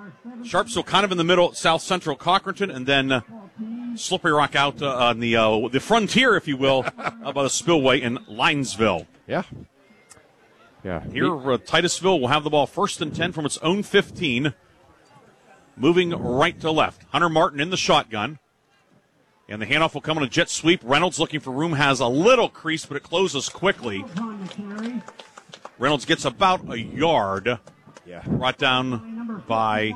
Sharpsville kind of in the middle, South Central Cochranton, and then Slippery Rock out on the frontier, if you will, by the Spillway in Linesville. Yeah. Here, Titusville will have the ball 1st and 10 from its own 15. Moving right to left. Hunter Martin in the shotgun. And the handoff will come on a jet sweep. Reynolds looking for room, has a little crease, but it closes quickly. Reynolds gets about a yard. Yeah. Brought down by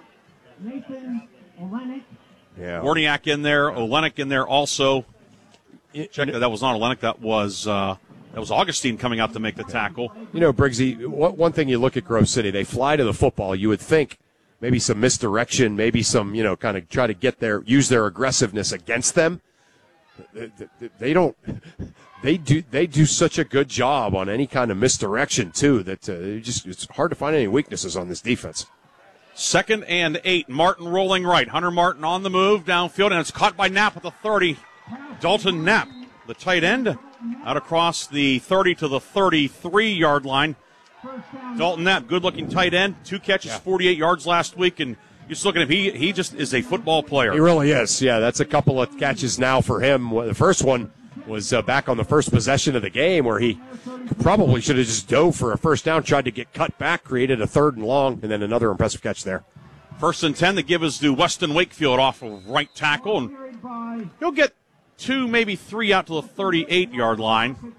Warniak in there, Olenek in there also. Check that was not Olenek, that was Augustine coming out to make the tackle. You know, Briggsy, one thing you look at Grove City, they fly to the football. You would think maybe some misdirection, maybe some, kind of try to use their aggressiveness against them. They don't. They do such a good job on any kind of misdirection too that it's hard to find any weaknesses on this defense. 2nd and 8. Martin rolling right. Hunter Martin on the move downfield, and it's caught by Knapp at the 30. Dalton Knapp, the tight end, out across the 30 to the 33-yard line. Dalton Knapp, good-looking tight end, 2 catches, 48 yards last week, and you're just looking at him. He just is a football player. He really is. Yeah, that's a couple of catches now for him. The first one was back on the first possession of the game where he probably should have just dove for a first down, tried to get cut back, created a 3rd and long, and then another impressive catch there. 1st and 10, the give is to Weston Wakefield off of right tackle, and he'll get 2, maybe 3 out to the 38-yard line.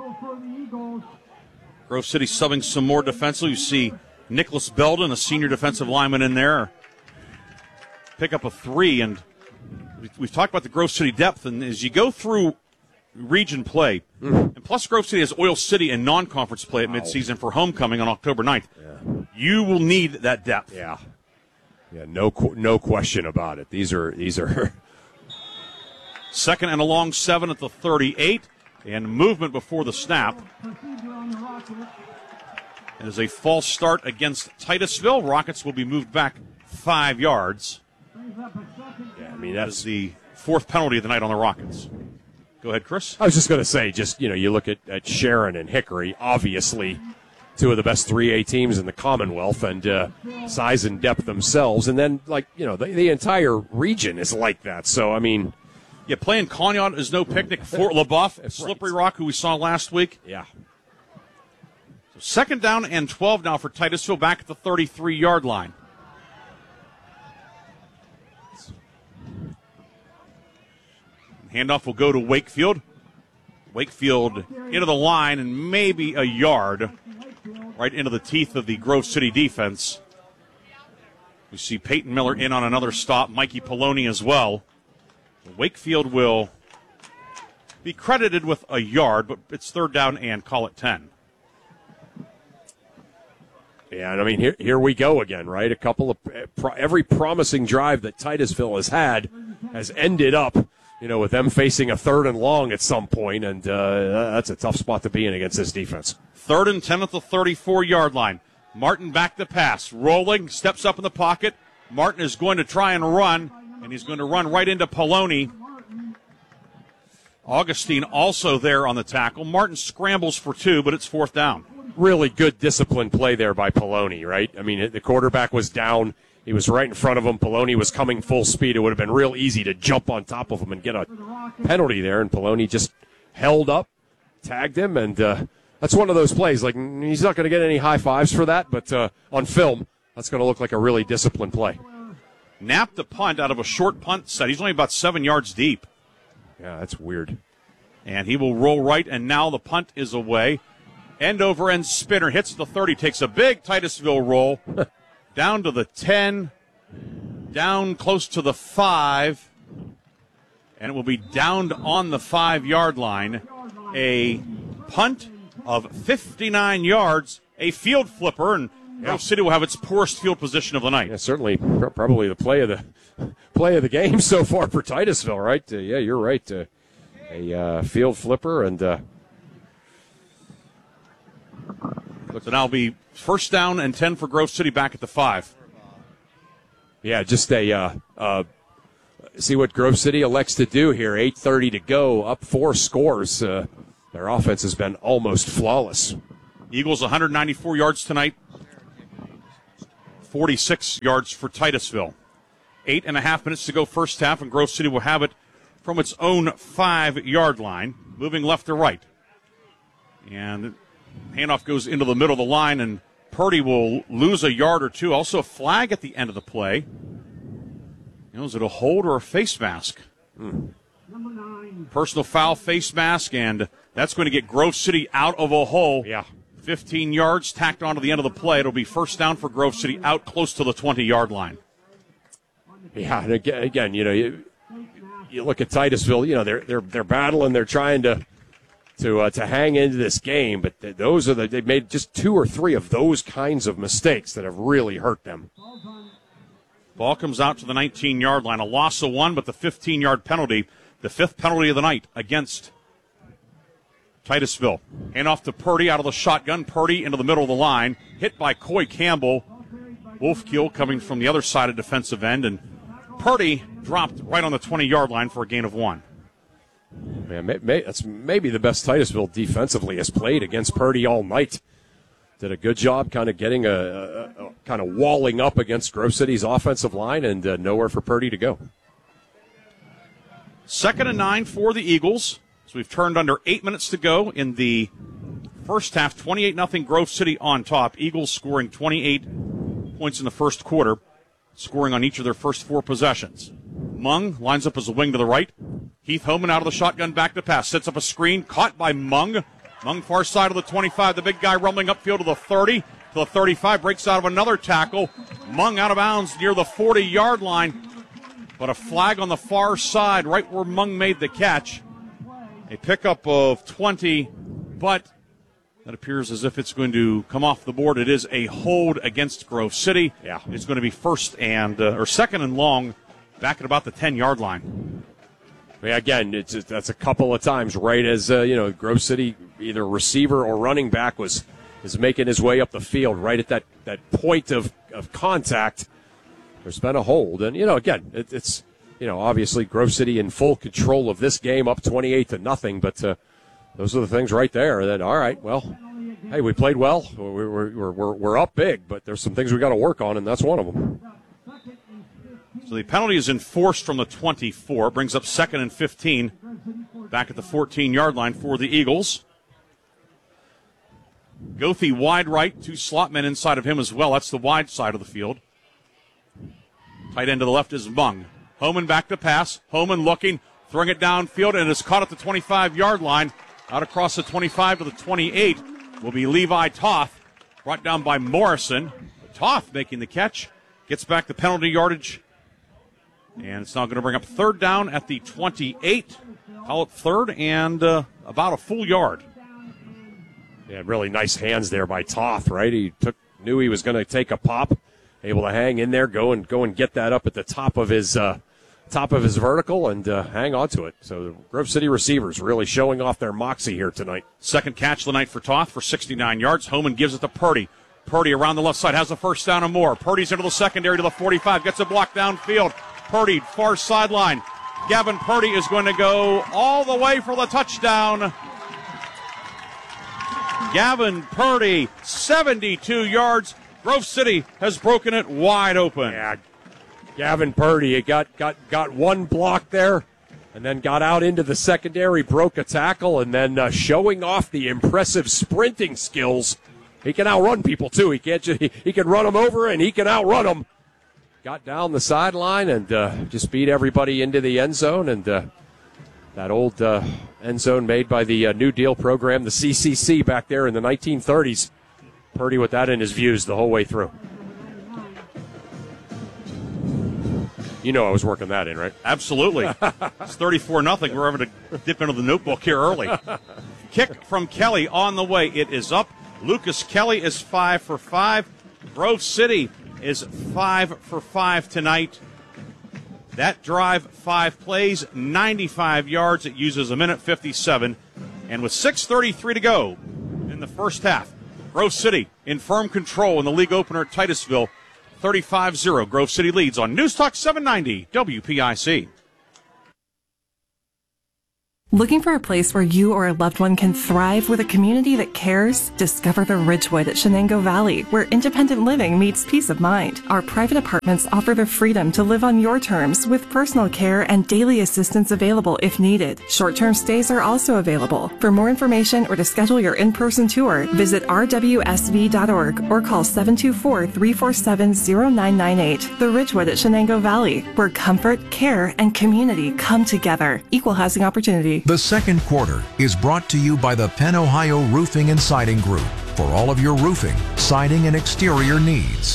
Grove City subbing some more defensive. You see Nicholas Belden, a senior defensive lineman in there, pick up a 3, and we've talked about the Grove City depth, and as you go through region play, and plus Grove City has Oil City and non-conference play at midseason for homecoming on October 9th. Yeah. You will need that depth. Yeah, no question about it. These are 2nd and a long 7 at the 38, and movement before the snap. It is a false start against Titusville. Rockets will be moved back 5 yards. Yeah, I mean that's the 4th penalty of the night on the Rockets. Go ahead, Chris. I was just going to say, you look at Sharon and Hickory, obviously 2 of the best 3A teams in the Commonwealth, and size and depth themselves. And then, the entire region is like that. So, I mean, yeah, playing Conneaut is no picnic. Fort LaBeouf, Slippery Rock, who we saw last week. Yeah. So 2nd down and 12 now for Titusville, back at the 33-yard line. Handoff will go to Wakefield. Wakefield into the line and maybe a yard right into the teeth of the Grove City defense. We see Peyton Miller in on another stop, Mikey Poloni as well. Wakefield will be credited with a yard, but it's 3rd down and call it 10. Yeah, and I mean, here we go again, right? A couple of every promising drive that Titusville has had has ended up, with them facing a 3rd and long at some point, and that's a tough spot to be in against this defense. 3rd and 10 at the 34-yard line. Martin back to pass, rolling, steps up in the pocket. Martin is going to try and run, and he's going to run right into Poloni. Augustine also there on the tackle. Martin scrambles for 2, but it's 4th down. Really good disciplined play there by Poloni, right? I mean, the quarterback was down. He was right in front of him. Poloni was coming full speed. It would have been real easy to jump on top of him and get a penalty there, and Poloni just held up, tagged him, and that's one of those plays. Like, he's not going to get any high fives for that, but on film, that's going to look like a really disciplined play. Knapp the punt out of a short punt set. He's only about 7 yards deep. Yeah, that's weird. And he will roll right, and now the punt is away. End over end spinner hits the 30, takes a big Titusville roll down to the 10, down close to the 5, and it will be downed on the 5-yard line. A punt of 59 yards, a field flipper, and Grove City will have its poorest field position of the night. Yeah, certainly, probably the play of the game so far for Titusville, right? Yeah, you're right. A field flipper, and so now it'll be 1st down and 10 for Grove City back at the 5. Yeah, just see what Grove City elects to do here. 8:30 to go, up 4 scores. Their offense has been almost flawless. Eagles 194 yards tonight. 46 yards for Titusville. 8.5 minutes to go first half, and Grove City will have it from its own 5-yard line, moving left to right. And handoff goes into the middle of the line, and Purdy will lose a yard or two. Also a flag at the end of the play. Is it a hold or a face mask? Personal foul, face mask, and that's going to get Grove City out of a hole. Yeah. 15 yards tacked on to the end of the play. It'll be first down for Grove City out close to the 20-yard line. Yeah, and again, you look at Titusville. They're battling. They're trying to hang into this game, but they've made just 2 or 3 of those kinds of mistakes that have really hurt them. Ball comes out to the 19-yard line. A loss of 1, but the 15-yard penalty, the 5th penalty of the night against Titusville. Hand off to Purdy out of the shotgun. Purdy into the middle of the line. Hit by Coy Campbell. Wolfkiel coming from the other side of defensive end, and Purdy dropped right on the 20-yard line for a gain of 1. Man, that's maybe the best Titusville defensively has played against Purdy all night. Did a good job kind of getting kind of walling up against Grove City's offensive line, and nowhere for Purdy to go. 2nd and 9 for the Eagles. So we've turned under 8 minutes to go in the first half. 28-0 Grove City on top. Eagles scoring 28 points in the first quarter, scoring on each of their first 4 possessions. Mung lines up as a wing to the right. Heath Homan out of the shotgun, back to pass. Sets up a screen, caught by Mung. Mung far side of the 25. The big guy rumbling upfield to the 30, to the 35. Breaks out of another tackle. Mung out of bounds near the 40-yard line. But a flag on the far side, right where Mung made the catch. A pickup of 20, but that appears as if it's going to come off the board. It is a hold against Grove City. Yeah. It's going to be second and long, back at about the 10-yard line. Yeah, again, that's a couple of times right as Grove City, either receiver or running back is making his way up the field right at that point of contact. There's been a hold, and again, it's obviously Grove City in full control of this game, up 28-0. But those are the things right there. That all right, well, hey, we played well. We're up big, but there's some things we got to work on, and that's one of them. So the penalty is enforced from the 24. Brings up 2nd and 15. Back at the 14-yard line for the Eagles. Goethe wide right. 2 slot men inside of him as well. That's the wide side of the field. Tight end to the left is Mung. Homan back to pass. Homan looking, throwing it downfield, and is caught at the 25-yard line. Out across the 25 to the 28 will be Levi Toth. Brought down by Morrison. Toth making the catch. Gets back the penalty yardage. And it's now going to bring up 3rd down at the 28. Call it 3rd and about a full yard. Yeah, really nice hands there by Toth, right? He knew he was going to take a pop, able to hang in there, go and get that up at the top of his vertical and hang on to it. So the Grove City receivers really showing off their moxie here tonight. 2nd catch of the night for Toth for 69 yards. Homan gives it to Purdy. Purdy around the left side has a first down and more. Purdy's into the secondary to the 45, gets a block downfield. Purdy, far sideline. Gavin Purdy is going to go all the way for the touchdown. Gavin Purdy, 72 yards. Grove City has broken it wide open. Yeah, Gavin Purdy got one block there and then got out into the secondary, broke a tackle, and then showing off the impressive sprinting skills. He can outrun people, too. He can run them over, and he can outrun them. Got down the sideline and just beat everybody into the end zone. And that old end zone made by the New Deal program, the CCC, back there in the 1930s. Purdy with that in his views the whole way through. I was working that in, right? Absolutely. It's 34-0. We're having to dip into the notebook here early. Kick from Kelly on the way. It is up. Lucas Kelly is 5 for 5. Grove City is 5 for 5 tonight. That drive, 5 plays, 95 yards. It uses 1:57. And with 6:33 to go in the first half, Grove City in firm control in the league opener at Titusville. 35-0. Grove City leads on News Talk 790 WPIC. Looking for a place where you or a loved one can thrive with a community that cares? Discover the Ridgewood at Shenango Valley, where independent living meets peace of mind. Our private apartments offer the freedom to live on your terms with personal care and daily assistance available if needed. Short-term stays are also available. For more information or to schedule your in-person tour, visit rwsv.org or call 724-347-0998. The Ridgewood at Shenango Valley, where comfort, care, and community come together. Equal housing opportunity. The second quarter is brought to you by the Penn Ohio Roofing and Siding Group for all of your roofing, siding, and exterior needs.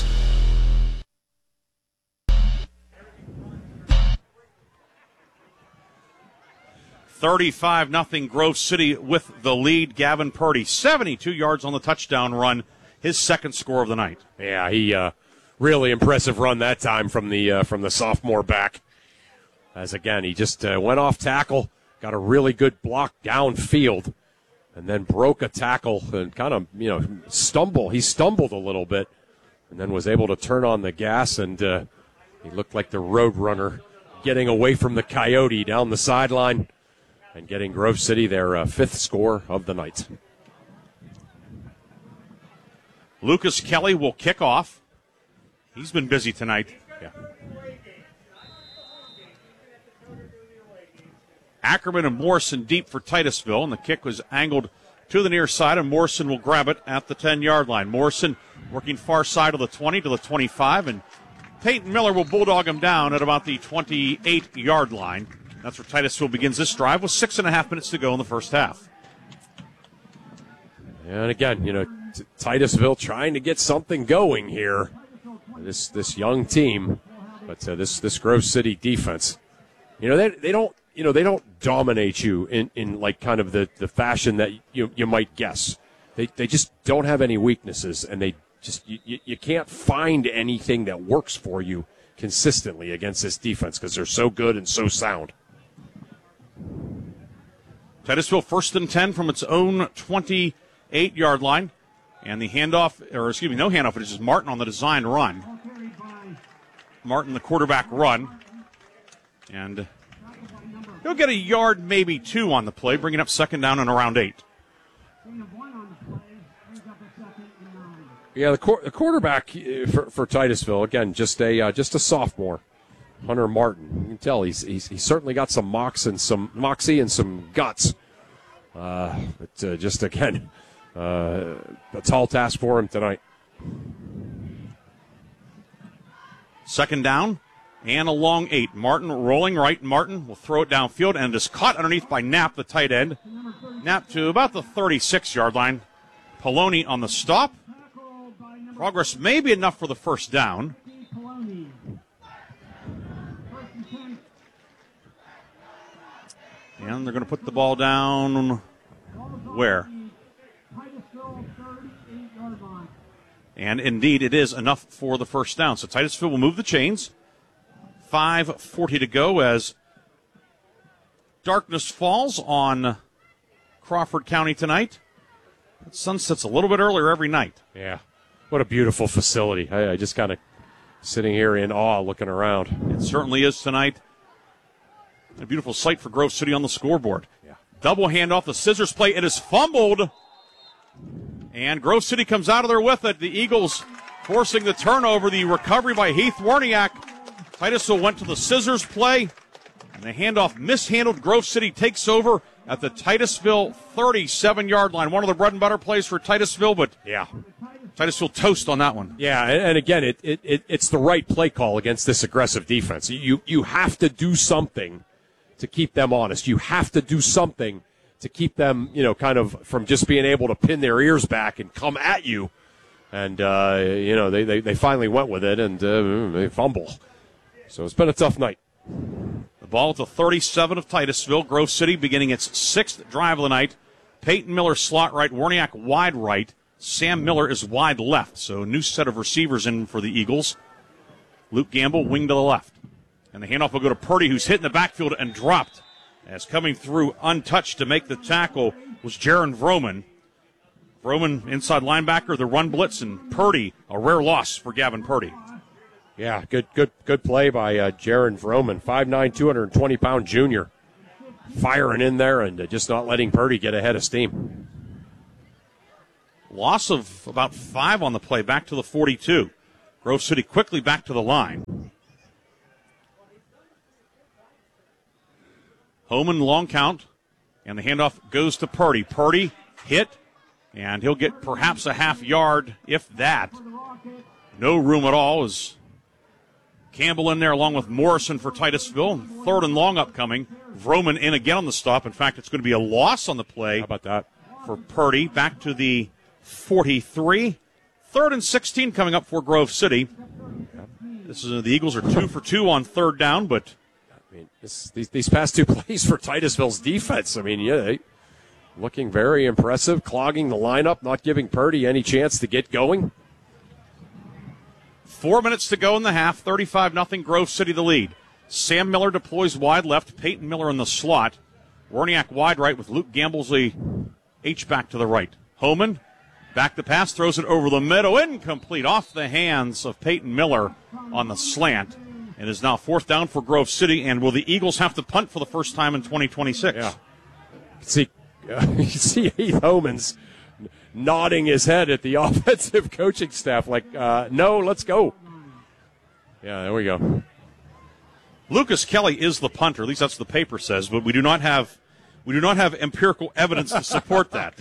$35-0 Grove City with the lead. Gavin Purdy, 72 yards on the touchdown run, his second score of the night. Yeah, he really impressive run that time from the sophomore back. As again, he just went off tackle. Got a really good block downfield, and then broke a tackle and kind of, stumble. He stumbled a little bit, and then was able to turn on the gas, and he looked like the road runner getting away from the Coyote down the sideline and getting Grove City their fifth score of the night. Lucas Kelly will kick off. He's been busy tonight. Yeah. Ackerman and Morrison deep for Titusville, and the kick was angled to the near side, and Morrison will grab it at the 10-yard line. Morrison working far side of the 20 to the 25, and Peyton Miller will bulldog him down at about the 28-yard line. That's where Titusville begins this drive with 6.5 minutes to go in the first half. And again, Titusville trying to get something going here. This young team, but this Grove City defense, they don't dominate you in like kind of the fashion that you might guess. They just don't have any weaknesses, and they just you can't find anything that works for you consistently against this defense because they're so good and so sound. Titusville 1st and 10 from its own 28-yard line. And the handoff, no handoff, it's just Martin on the design run. Martin, the quarterback run. And he'll get a yard, maybe two on the play, bringing up second down and around 8. Yeah, the quarterback for Titusville, again, just a sophomore, Hunter Martin. You can tell he's certainly got some moxie and some guts. But just again, a tall task for him tonight. Second down and a long 8. Martin rolling right. Martin will throw it downfield and is caught underneath by Knapp, the tight end. Knapp to about the 36-yard line. Poloni on the stop. Progress may be enough for the first down. And they're going to put the ball down where? And indeed, it is enough for the first down. So Titusville will move the chains. 5:40 to go as darkness falls on Crawford County tonight. The sun sets a little bit earlier every night. Yeah. What a beautiful facility. I just kind of sitting here in awe looking around. It certainly is tonight. A beautiful sight for Grove City on the scoreboard. Yeah. Double handoff, the scissors play. It is fumbled. And Grove City comes out of there with it. The Eagles forcing the turnover. The recovery by Heath Warniak. Titusville went to the scissors play. And the handoff mishandled. Grove City takes over at the Titusville 37-yard line. One of the bread and butter plays for Titusville, but yeah, Titusville toast on that one. Yeah, and again, it's the right play call against this aggressive defense. You have to do something to keep them honest. You have to do something to keep them, kind of from just being able to pin their ears back and come at you. And, they finally went with it, and they fumble. So it's been a tough night. The ball at the 37 of Titusville. Grove City beginning its sixth drive of the night. Peyton Miller slot right, Warniak wide right. Sam Miller is wide left. So a new set of receivers in for the Eagles. Luke Gamble wing to the left. And the handoff will go to Purdy, who's hit in the backfield and dropped. As coming through untouched to make the tackle was Jaron Vroman. Vroman, inside linebacker, the run blitz, and Purdy, a rare loss for Gavin Purdy. Yeah, good play by Jaron Vroman, 5'9", 220-pound junior. firing in there and just not letting Purdy get ahead of steam. Loss of about 5 on the play, back to the 42. Grove City quickly back to the line. Homan long count, and the handoff goes to Purdy. Purdy hit, and he'll get perhaps a half yard, if that. No room at all as Campbell in there along with Morrison for Titusville. 3rd and long upcoming. Vroman in again on the stop. In fact, it's going to be a loss on the play. How about that? For Purdy, back to the 43. 3rd and 16 coming up for Grove City. The Eagles are 2 for 2 on 3rd down, but I mean, these past 2 plays for Titusville's defense, I mean, they looking very impressive, clogging the lineup, not giving Purdy any chance to get going. 4 minutes to go in the half, 35-0 Grove City the lead. Sam Miller deploys wide left, Peyton Miller in the slot. Warniak wide right with Luke Gamblesy H-back to the right. Homan, back to pass, throws it over the middle, incomplete, off the hands of Peyton Miller on the slant. It is now 4th down for Grove City, and will the Eagles have to punt for the first time in 2026? Yeah. You can see Heath Homan's nodding his head at the offensive coaching staff like, no, let's go. Yeah, there we go. Lucas Kelly is the punter, at least that's what the paper says, but we do not have empirical evidence to support that.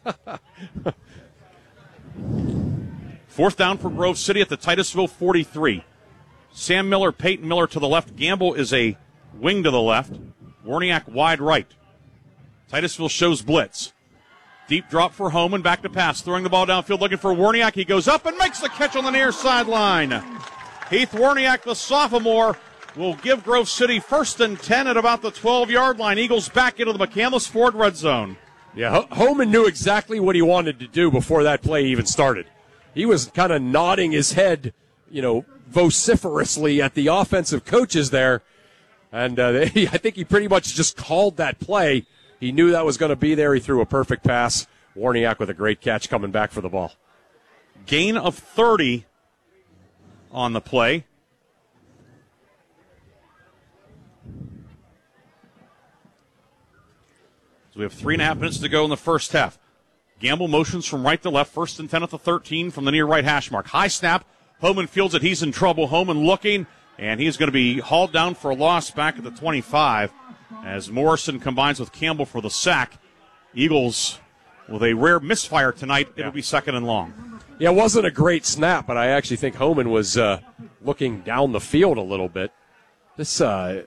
4th down for Grove City at the Titusville 43. Sam Miller, Peyton Miller to the left. Gamble is a wing to the left. Warniak wide right. Titusville shows blitz. Deep drop for Homan, back to pass, throwing the ball downfield, looking for Warniak. He goes up and makes the catch on the near sideline. Heath Warniak, the sophomore, will give Grove City 1st and 10 at about the 12-yard line. Eagles back into the McCandless Ford red zone. Yeah, Homan knew exactly what he wanted to do before that play even started. He was kind of nodding his head, vociferously at the offensive coaches there. And I think he pretty much just called that play. He knew that was going to be there. He threw a perfect pass. Warniak with a great catch coming back for the ball. Gain of 30 on the play. So we have 3.5 minutes to go in the first half. Gamble motions from right to left. 1st and 10 at the 13 from the near right hash mark. High snap. Homan feels it. He's in trouble. Homan looking, and he's going to be hauled down for a loss back at the 25 as Morrison combines with Campbell for the sack. Eagles with a rare misfire tonight. It'll be 2nd and long. Yeah, it wasn't a great snap, but I actually think Homan was looking down the field a little bit. This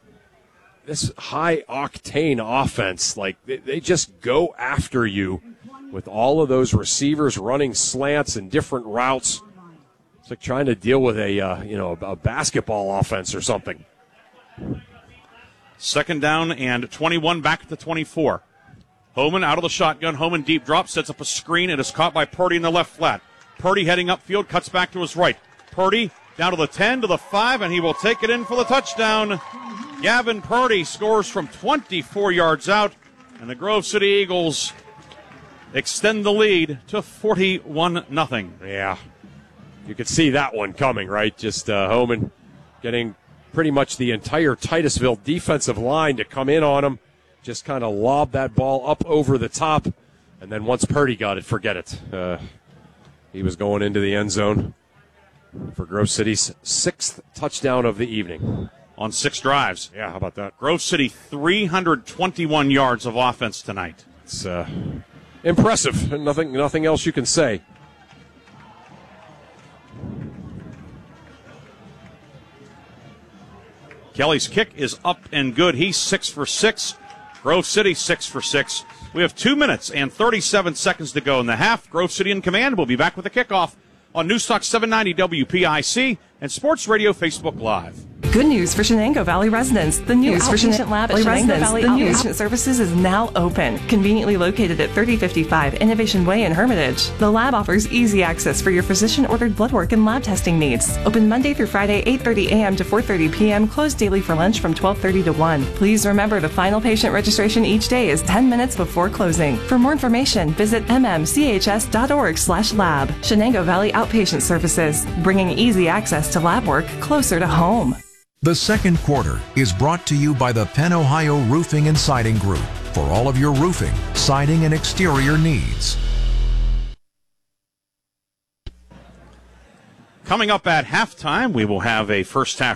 high-octane offense, they just go after you with all of those receivers running slants and different routes. It's like trying to deal with a basketball offense or something. 2nd down and 21, back at the 24. Homan out of the shotgun. Homan deep drop, sets up a screen. It is caught by Purdy in the left flat. Purdy heading upfield, cuts back to his right. Purdy down to the 10, to the 5, and he will take it in for the touchdown. Gavin Purdy scores from 24 yards out, and the Grove City Eagles extend the lead to 41-0. Yeah, you could see that one coming, right? Just Homan getting pretty much the entire Titusville defensive line to come in on him, just kind of lob that ball up over the top, and then once Purdy got it, forget it. He was going into the end zone for Grove City's 6th touchdown of the evening. On 6 drives. Yeah, how about that? Grove City, 321 yards of offense tonight. It's impressive. Nothing else you can say. Kelly's kick is up and good. He's 6 for 6. Grove City 6 for 6. We have 2 minutes and 37 seconds to go in the half. Grove City in command. We'll be back with the kickoff on Newstalk 790 WPIC and Sports Radio Facebook Live. Good news for Shenango Valley residents. The new outpatient lab at Shenango Valley Outpatient Services is now open. Conveniently located at 3055 Innovation Way in Hermitage. The lab offers easy access for your physician-ordered blood work and lab testing needs. Open Monday through Friday, 8:30 a.m. to 4:30 p.m. Closed daily for lunch from 12:30 to 1. Please remember the final patient registration each day is 10 minutes before closing. For more information, visit mmchs.org/lab. Shenango Valley Outpatient Services, bringing easy access to lab work closer to home. The second quarter is brought to you by the Penn Ohio Roofing and Siding Group for all of your roofing, siding, and exterior needs. Coming up at halftime, we will have a first half